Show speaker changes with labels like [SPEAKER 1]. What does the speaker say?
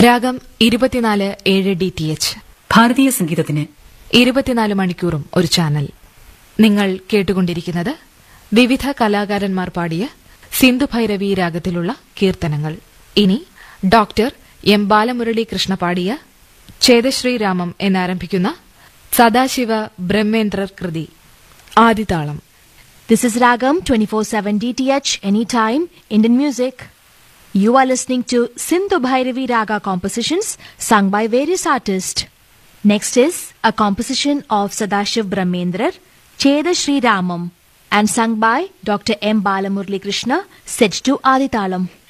[SPEAKER 1] രാഗം 24/7 DTH.
[SPEAKER 2] ഭാരതീയ സംഗീതത്തിന്
[SPEAKER 1] 24 മണിക്കൂറും ഒരു ചാനൽ. നിങ്ങൾ കേട്ടുകൊണ്ടിരിക്കുന്നത് വിവിധ കലാകാരന്മാർ പാടിയ സിന്ധുഭൈരവി രാഗത്തിലുള്ള കീർത്തനങ്ങൾ. ഇനി ഡോക്ടർ എം ബാലമുരളി കൃഷ്ണ പാടിയ ഛേദശ്രീരാമം എന്നാരംഭിക്കുന്ന സദാശിവ ബ്രഹ്മേന്ദ്രർ കൃതി ആദിതാളം.
[SPEAKER 3] This is Ragam 24/7 DTH, anytime, Indian music. You are listening to Sindhu Bhairavi Raga compositions sung by various artists. Next is a composition of Sadashiv Brahmendrar, Cheda Sri Ramam, and sung by Dr. M. Balamurali Krishna, set to Adithalam.